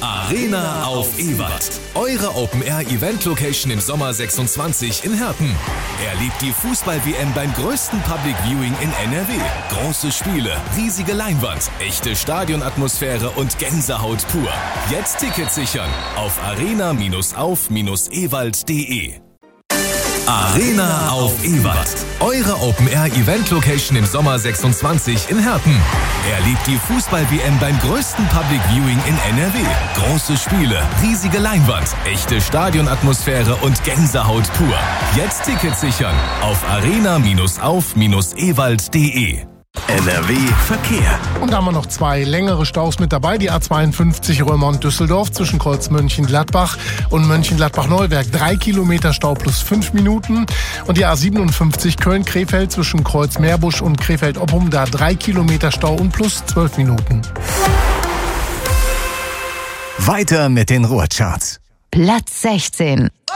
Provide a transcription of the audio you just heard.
Arena auf Ewald. Eure Open-Air-Event-Location im Sommer 26 in Herten. Erlebt die Fußball-WM beim größten Public Viewing in NRW. Große Spiele, riesige Leinwand, echte Stadionatmosphäre und Gänsehaut pur. Jetzt Tickets sichern auf arena-auf-ewald.de. Arena auf Ewald. Eure Open-Air-Event-Location im Sommer 26 in Herten. Erlebt die Fußball-WM beim größten Public Viewing in NRW. Große Spiele, riesige Leinwand, echte Stadionatmosphäre und Gänsehaut pur. Jetzt Tickets sichern auf arena-auf-ewald.de. NRW Verkehr. Und da haben wir noch 2 längere Staus mit dabei. Die A52 Römond-Düsseldorf zwischen Kreuz Mönchengladbach und Mönchengladbach-Neuwerk. 3 Kilometer Stau plus 5 Minuten. Und die A57 Köln-Krefeld zwischen Kreuz Meerbusch und Krefeld-Oppum. Da 3 Kilometer Stau und plus 12 Minuten. Weiter mit den Ruhrcharts. Platz 16.